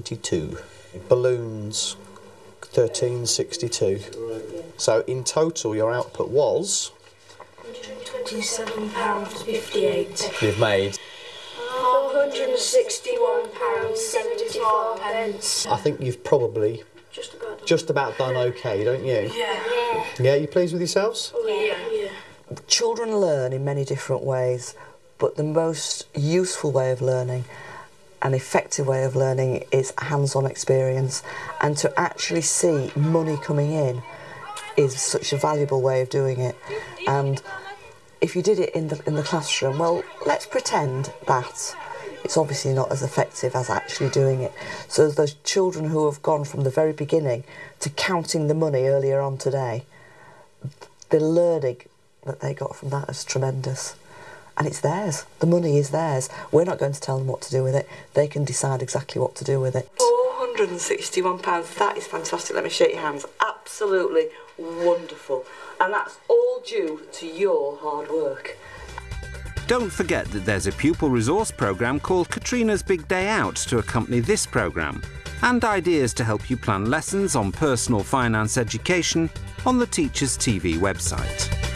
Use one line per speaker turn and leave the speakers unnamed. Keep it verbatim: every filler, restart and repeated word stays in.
twenty-two. Balloons, thirteen sixty-two. So in total your output was?
twenty-seven pounds fifty-eight.
You've made?
four hundred and sixty-one pounds seventy-four pence.
I think you've probably
Just about.
just about done okay, don't you?
Yeah. Yeah.
Yeah, you pleased with yourselves?
Yeah. Yeah.
Children learn in many different ways, but the most useful way of learning, an effective way of learning, is hands-on experience. And to actually see money coming in is such a valuable way of doing it. And if you did it in the in the classroom, well, let's pretend that it's obviously not as effective as actually doing it. So those children who have gone from the very beginning to counting the money earlier on today, the learning that they got from that is tremendous. And it's theirs. The money is theirs. We're not going to tell them what to do with it. They can decide exactly what to do with it.
four hundred and sixty-one pounds, that is fantastic. Let me shake your hands. Absolutely wonderful. And that's all due to your hard work.
Don't forget that there's a pupil resource programme called Katrina's Big Day Out to accompany this programme, and ideas to help you plan lessons on personal finance education on the Teachers T V website.